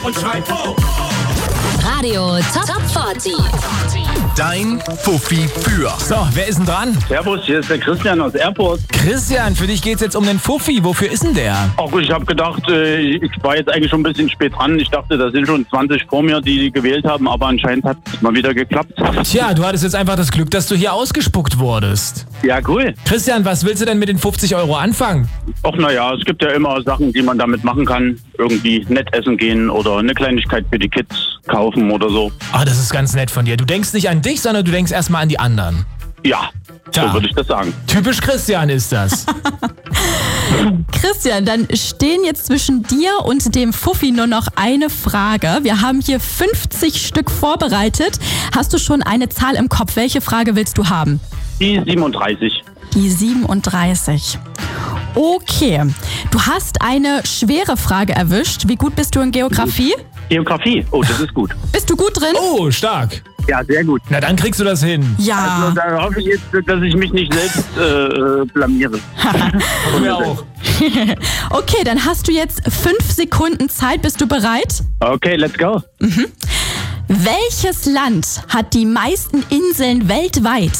und schreit ho! Radio Top 40. Dein Fuffi für. So, wer ist denn dran? Servus, hier ist der Christian aus Erfurt. Christian, für dich geht's jetzt um den Fuffi. Wofür ist denn der? Auch ich habe gedacht, ich war jetzt eigentlich schon ein bisschen spät dran. Ich dachte, da sind schon 20 vor mir, die gewählt haben, aber anscheinend hat es mal wieder geklappt. Tja, du hattest jetzt einfach das Glück, dass du hier ausgespuckt wurdest. Ja, cool. Christian, was willst du denn mit den 50 Euro anfangen? Ach naja, es gibt ja immer Sachen, die man damit machen kann. Irgendwie nett essen gehen oder eine Kleinigkeit für die Kids kaufen oder so. Ah, das ist ganz nett von dir. Du denkst nicht an dich, sondern du denkst erstmal an die anderen. Ja, Tja. so würde ich das sagen. Typisch Christian ist das. Christian, dann stehen jetzt zwischen dir und dem Fuffi nur noch eine Frage. Wir haben hier 50 Stück vorbereitet. Hast du schon eine Zahl im Kopf? Welche Frage willst du haben? Die 37. Die 37. Okay, du hast eine schwere Frage erwischt. Wie gut bist du in Geografie? Geografie, oh, das ist gut. Bist du gut drin? Oh, stark. Ja, sehr gut. Na, dann kriegst du das hin. Ja. Also da hoffe ich jetzt, dass ich mich nicht selbst blamiere. Mir auch. Okay, dann hast du jetzt 5 Sekunden Zeit. Bist du bereit? Okay, let's go. Welches Land hat die meisten Inseln weltweit?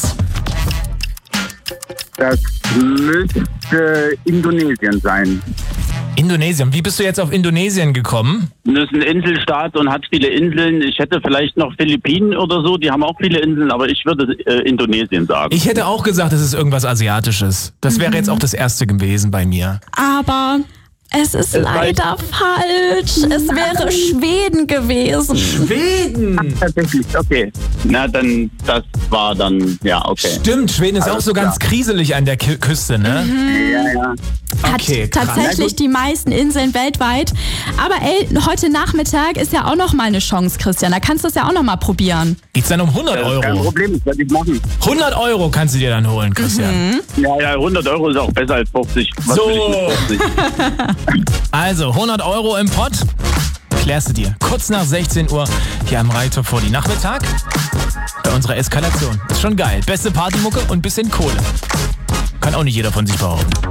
Das müsste Indonesien sein. Indonesien. Wie bist du jetzt auf Indonesien gekommen? Das ist ein Inselstaat und hat viele Inseln. Ich hätte vielleicht noch Philippinen oder so, die haben auch viele Inseln, aber ich würde Indonesien sagen. Ich hätte auch gesagt, es ist irgendwas Asiatisches. Das wäre jetzt auch das erste gewesen bei mir. Aber es ist leider falsch. Es wäre Schweden gewesen. Schweden! Tatsächlich, okay. Na, dann, das war dann, ja, okay. Stimmt, Schweden ist Alles auch so ganz klar. kriselig an der Küste, ne? Ja, ja. Okay, Hat krass. tatsächlich die meisten Inseln weltweit. Aber ey, heute Nachmittag ist ja auch noch mal eine Chance, Christian. Da kannst du es ja auch noch mal probieren. Geht's dann um 100 Das ist kein Euro? Problem, das werde ich machen. 100 Euro kannst du dir dann holen, Christian. Ja, ja, 100 Euro ist auch besser als 50. Was So. will ich mit 50? Also, 100 Euro im Pott. Klärst du dir. Kurz nach 16 Uhr hier am Radio Top 40 Nachmittag. Bei unserer Eskalation. Ist schon geil. Beste Partymucke und bisschen Kohle. Kann auch nicht jeder von sich behaupten.